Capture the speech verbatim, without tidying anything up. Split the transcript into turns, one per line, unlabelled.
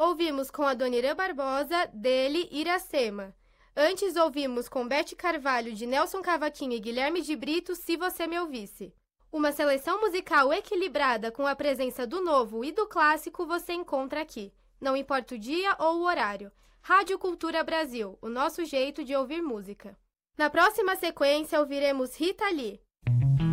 Ouvimos com Adoniran Barbosa, dele, Iracema. Antes ouvimos com Beth Carvalho, de Nelson Cavaquinho e Guilherme de Brito, Se Você Me Ouvisse. Uma seleção musical equilibrada com a presença do novo e do clássico você encontra aqui. Não importa o dia ou o horário. Rádio Cultura Brasil, o nosso jeito de ouvir música. Na próxima sequência ouviremos Rita Lee.